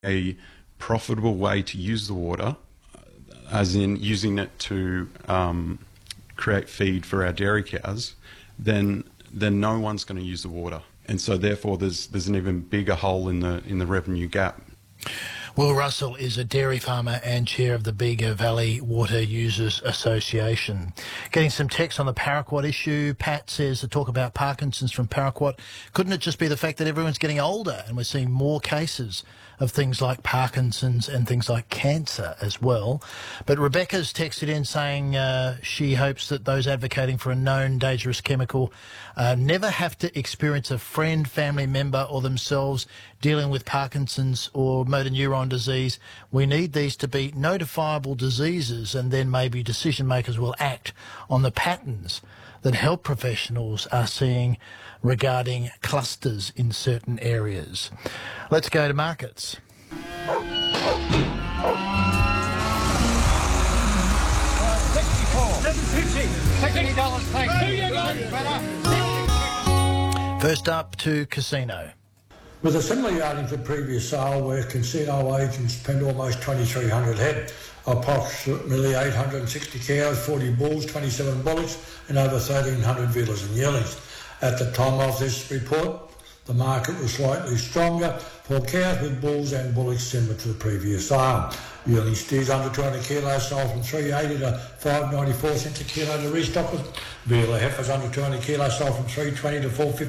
a profitable way to use the water, as in using it to create feed for our dairy cows, then no one's going to use the water, and so therefore there's an even bigger hole in the revenue gap. Will Russell is a dairy farmer and chair of the Bega Valley Water Users Association. Getting some text on the paraquat issue. Pat says to talk about Parkinson's from paraquat. Couldn't it just be the fact that everyone's getting older and we're seeing more cases of things like Parkinson's and things like cancer as well? But Rebecca's texted in saying she hopes that those advocating for a known dangerous chemical never have to experience a friend, family member or themselves dealing with Parkinson's or motor neuron disease. We need these to be notifiable diseases, and then maybe decision makers will act on the patterns that health professionals are seeing regarding clusters in certain areas. Let's go to markets. First up to casino. With a similar yarding to the previous sale, where casino agents spent almost 2,300 head, approximately 860 cows, 40 bulls, 27 bullocks and over 1,300 villas and yearlings. At the time of this report, the market was slightly stronger for cows with bulls and bullocks similar to the previous sale. Yearling steers under 200 kilos sold from 380 to 594 cents a kilo to restockers. Villa heifers under 200 kilos sold from 320 to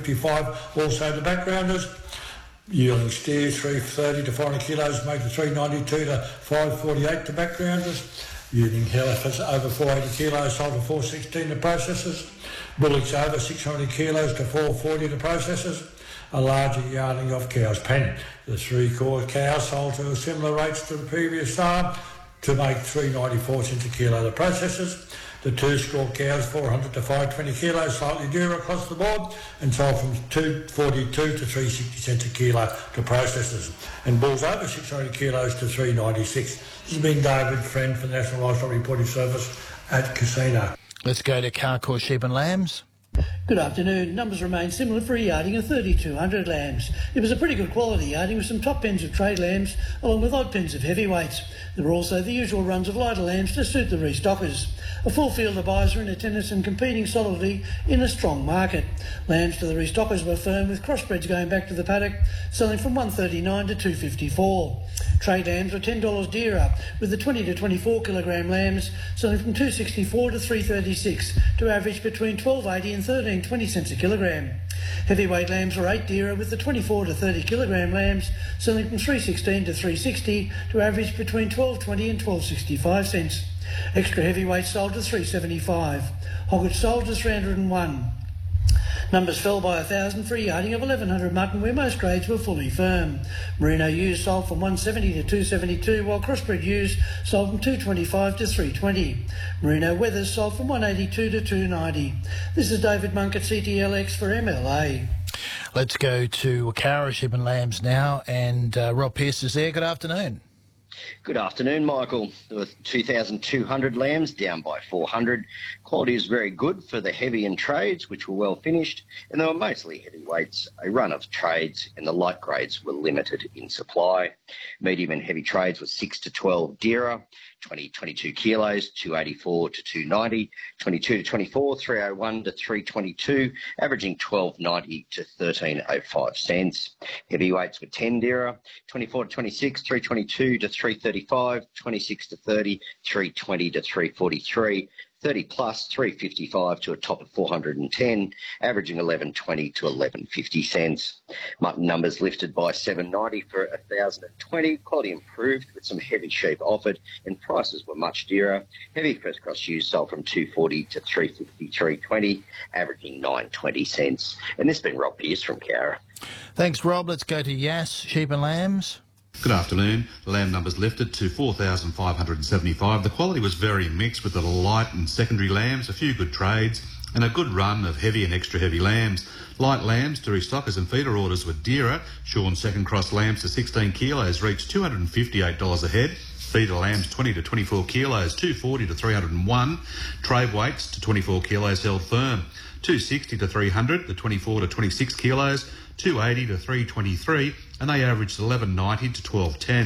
455, also the backgrounders. Yearling steers 330 to 400 kilos made to 392 to 548 to backgrounders. Yearling heifers over 480 kilos sold to 416 to processors. Bullocks over 600 kilos to 440 to processors. A larger yarding of cows pen. The three-quarter cows sold to similar rates to the previous sale to make 394 cents a kilo to processors. The two-score cows 400 to 520 kilos, slightly dearer across the board, and sold from 242 to 360 cents a kilo to processors. And bulls over 600 kilos to 396. This has been David Friend for the National Livestock Reporting Service at Casino. Let's go to Carcoar Sheep and Lambs. Good afternoon. Numbers remain similar for a yarding of 3,200 lambs. It was a pretty good quality yarding with some top pens of trade lambs along with odd pens of heavyweights. There were also the usual runs of lighter lambs to suit the restockers. A full field of buyers are in attendance and competing solidly in a strong market. Lambs for the restockers were firm, with crossbreds going back to the paddock, selling from $139 to $254. Trade lambs were $10 dearer, with the 20 to 24 kilogram lambs selling from $264 to $336 to average between $12.80 and $13.20 cents a kilogram. Heavyweight lambs were $8 dearer, with the 24 to 30 kilogram lambs selling from $316 to $360 to average between $12.20 and $12.65 cents. Extra heavyweight sold to $375. Hoggett sold to $301. Numbers fell by 1,000 for a yarding of 1,100 mutton, where most grades were fully firm. Merino ewes sold from 170 to 272, while crossbred ewes sold from 225 to 320. Merino wethers sold from 182 to 290. This is David Monk at CTLX for MLA. Let's go to Wakara Sheep and Lambs now, and Rob Pearce is there. Good afternoon. Good afternoon, Michael. There were 2,200 lambs, down by 400. Quality is very good for the heavy and trades, which were well finished, and they were mostly heavyweights. A run of trades and the light grades were limited in supply. Medium and heavy trades were 6 to 12 dearer, 20 22 kilos, 284 to 290, 22 to 24, 301 to 322, averaging 12.90 to 13.05 cents. Heavyweights were 10 dearer, 24 to 26, 322 to 335, 26 to 30, 320 to 343, 30 plus 355 to a top of 410, averaging 11.20 to 11.50 cents. Mutton numbers lifted by 790 for 1,020. Quality improved with some heavy sheep offered, and prices were much dearer. Heavy first cross ewes sold from 240 to 350, 320, averaging 9.20 cents. And this has been Rob Pearce from Cowra. Thanks, Rob. Let's go to Yass Sheep and Lambs. Good afternoon. Lamb numbers lifted to 4,575. The quality was very mixed, with the light and secondary lambs, a few good trades, and a good run of heavy and extra heavy lambs. Light lambs to restockers and feeder orders were dearer. Shorn second cross lambs to 16 kilos reached $258 a head. Feeder lambs 20 to 24 kilos, 240 to 301. Trade weights to 24 kilos held firm. 260 to 300, the 24 to 26 kilos, 280 to 323, and they averaged 11.90 to 12.10.